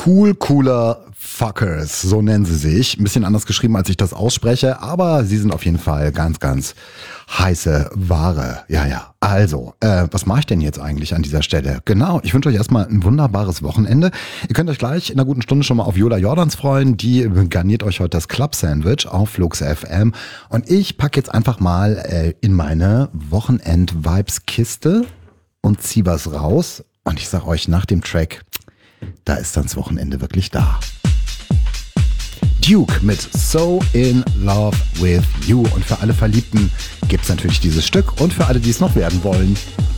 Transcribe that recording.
Cooler Fuckers, so nennen sie sich. Ein bisschen anders geschrieben, als ich das ausspreche, aber sie sind auf jeden Fall ganz, ganz heiße Ware. Ja. Also, was mache ich denn jetzt eigentlich an dieser Stelle? Genau, ich wünsche euch erstmal ein wunderbares Wochenende. Ihr könnt euch gleich in einer guten Stunde schon mal auf Yola Jordans freuen. Die garniert euch heute das Club-Sandwich auf Flux FM. Und ich packe jetzt einfach mal in meine Wochenend-Vibes-Kiste und zieh was raus. Und ich sag euch nach dem Track, da ist dann das Wochenende wirklich da. Duke mit So in Love with You. Und für alle Verliebten gibt's natürlich dieses Stück und für alle, die es noch werden wollen,